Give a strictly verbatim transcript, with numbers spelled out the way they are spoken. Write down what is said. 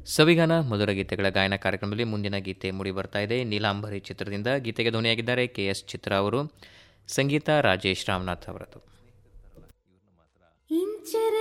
ಸವಿಗಾನ ಮಧುರ ಗೀತೆಗಳ ಗಾಯನ ಕಾರ್ಯಕ್ರಮದಲ್ಲಿ ಮುಂದಿನ ಗೀತೆ ಮೂಡಿ ಬರ್ತಾ ಇದೆ. ನೀಲಾಂಬರಿ ಚಿತ್ರದಿಂದ ಗೀತೆಗೆ ಧ್ವನಿಯಾಗಿದ್ದಾರೆ ಕೆ ಎಸ್ ಚಿತ್ರ ಅವರು, ಸಂಗೀತ ರಾಜೇಶ್ ರಾಮನಾಥ್ ಅವರದು.